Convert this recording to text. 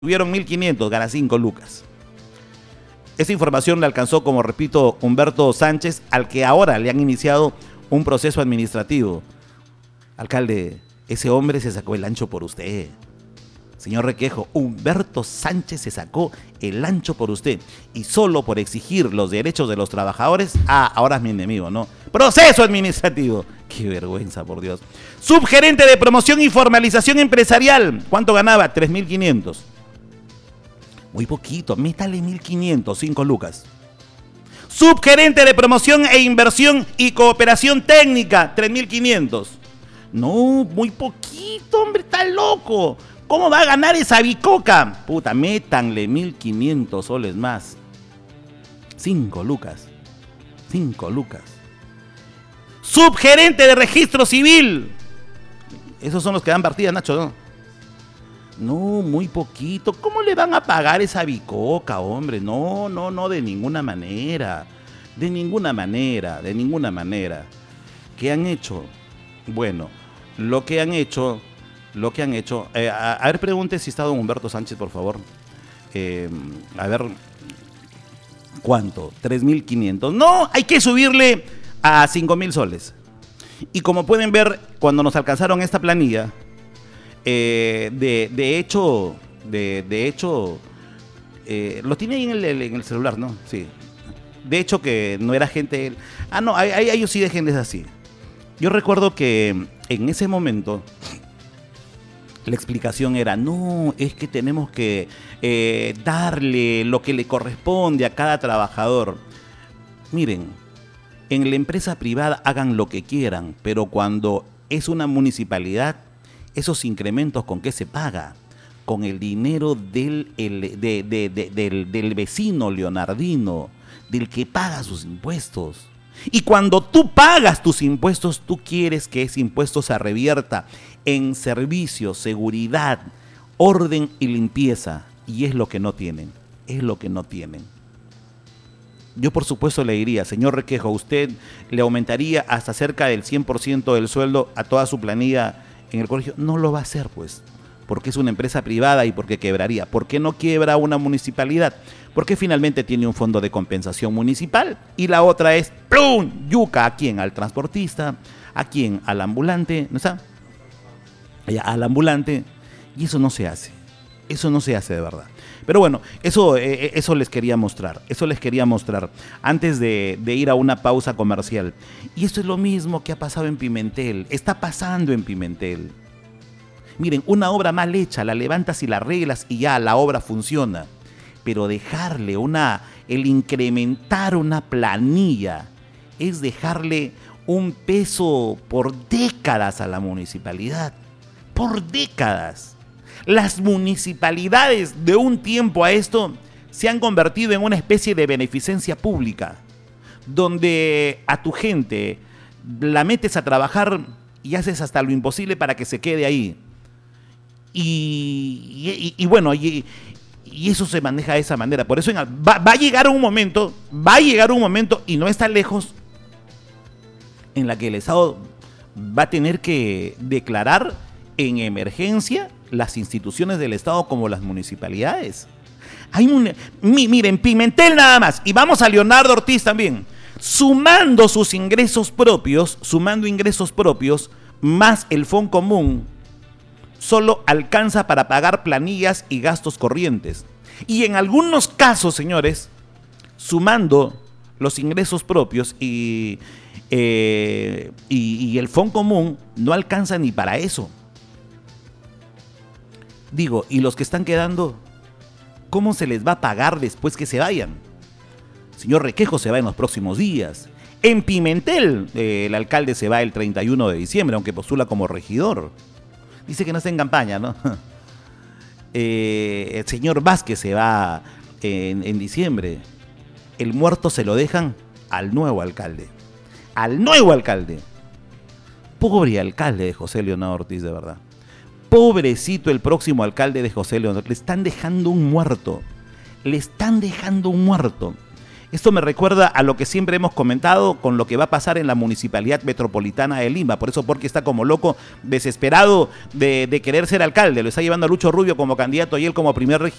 Tuvieron 1.500, gana 5 lucas. Esa información le alcanzó, como repito, Humberto Sánchez, al que ahora le han iniciado un proceso administrativo. Alcalde, ese hombre se sacó el ancho por usted. Señor Requejo, Humberto Sánchez se sacó el ancho por usted. Y solo por exigir los derechos de los trabajadores, ahora es mi enemigo, ¿no? Proceso administrativo. Qué vergüenza, por Dios. Subgerente de promoción y formalización empresarial. ¿Cuánto ganaba? 3.500. Muy poquito, métale 1.500, 5 lucas. Subgerente de promoción e inversión y cooperación técnica, 3.500. No, muy poquito, hombre, está loco. ¿Cómo va a ganar esa bicoca? Puta, métanle 1.500 soles más. 5 lucas. 5 lucas. Subgerente de registro civil. Esos son los que dan partida, Nacho, ¿no? No, muy poquito. ¿Cómo le van a pagar esa bicoca, hombre? No, de ninguna manera. De ninguna manera. ¿Qué han hecho? Bueno, lo que han hecho. A ver, pregunte si está don Humberto Sánchez, por favor. A ver, ¿cuánto? 3.500. No, hay que subirle a 5.000 soles. Y como pueden ver, cuando nos alcanzaron esta planilla, de hecho, lo tiene ahí en el celular, ¿no? Sí. De hecho que no era gente... no, a ellos sí déjenles así. Yo recuerdo que en ese momento la explicación era, no, es que tenemos que darle lo que le corresponde a cada trabajador. Miren, en la empresa privada hagan lo que quieran, pero cuando es una municipalidad, esos incrementos, ¿con qué se paga? Con el dinero del vecino leonardino, del que paga sus impuestos. Y cuando tú pagas tus impuestos, tú quieres que ese impuesto se revierta en servicio, seguridad, orden y limpieza. Y es lo que no tienen, Yo, por supuesto, le diría, señor Requejo, usted le aumentaría hasta cerca del 100% del sueldo a toda su planilla en el colegio. No lo va a hacer, pues, porque es una empresa privada y porque quebraría. ¿Por qué no quiebra una municipalidad? Porque finalmente tiene un fondo de compensación municipal y la otra es ¡plum! Yuca. ¿A quién? Al transportista. ¿A quién? Al ambulante. ¿No está? Al ambulante. Y eso no se hace. Eso no se hace de verdad. Pero bueno, eso les quería mostrar. Antes de ir a una pausa comercial. Y esto es lo mismo que ha pasado en Pimentel. Está pasando en Pimentel. Miren, una obra mal hecha, la levantas y la arreglas y ya la obra funciona. Pero dejarle el incrementar una planilla es dejarle un peso por décadas a la municipalidad. Por décadas. Las municipalidades de un tiempo a esto se han convertido en una especie de beneficencia pública, donde a tu gente la metes a trabajar y haces hasta lo imposible para que se quede ahí. Y bueno, y eso se maneja de esa manera. Por eso va a llegar un momento, y no está lejos, en la que el Estado va a tener que declarar en emergencia las instituciones del Estado como las municipalidades. Miren, Pimentel nada más, y vamos a Leonardo Ortiz también, sumando ingresos propios, más el fondo común, solo alcanza para pagar planillas y gastos corrientes. Y en algunos casos, señores, sumando los ingresos propios y el fondo común, no alcanza ni para eso. Digo, ¿y los que están quedando? ¿Cómo se les va a pagar después que se vayan? Señor Requejo se va en los próximos días. En Pimentel, el alcalde se va el 31 de diciembre, aunque postula como regidor. Dice que no está en campaña, ¿no? El señor Vázquez se va en diciembre. El muerto se lo dejan al nuevo alcalde. Pobre alcalde de José Leonardo Ortiz, de verdad. Pobrecito el próximo alcalde de José Leonardo. Le están dejando un muerto. Esto me recuerda a lo que siempre hemos comentado con lo que va a pasar en la Municipalidad Metropolitana de Lima. Por eso Porqui está como loco, desesperado de querer ser alcalde. Lo está llevando a Lucho Rubio como candidato y él como primer